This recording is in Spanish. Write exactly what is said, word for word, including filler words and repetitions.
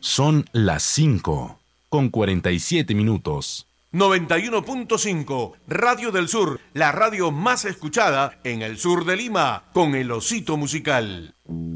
Son las cinco, con cuarenta y siete minutos. noventa y uno punto cinco, Radio del Sur, la radio más escuchada en el sur de Lima, con el Osito Musical.